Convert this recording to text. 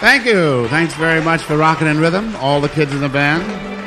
Thank you. Thanks very much for rocking in rhythm, all the kids in the band.